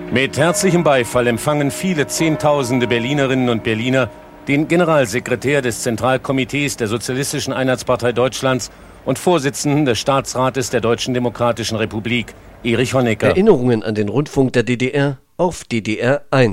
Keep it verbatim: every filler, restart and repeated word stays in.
Mit herzlichem Beifall empfangen viele Zehntausende Berlinerinnen und Berliner den Generalsekretär des Zentralkomitees der Sozialistischen Einheitspartei Deutschlands und Vorsitzenden des Staatsrates der Deutschen Demokratischen Republik, Erich Honecker. Erinnerungen an den Rundfunk der D D R auf D D R eins.